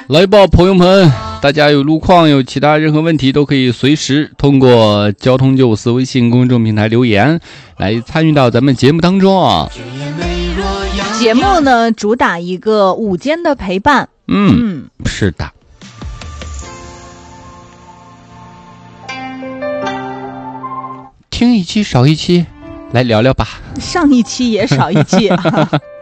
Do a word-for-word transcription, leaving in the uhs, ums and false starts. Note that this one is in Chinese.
来吧，朋友们，大家有路况有其他任何问题都可以随时通过交通九五四微信公众平台留言来参与到咱们节目当中啊。 节目呢主打一个午间的陪伴。 嗯，嗯是的。听一期少一期，来聊聊吧。 上一期也少一期啊。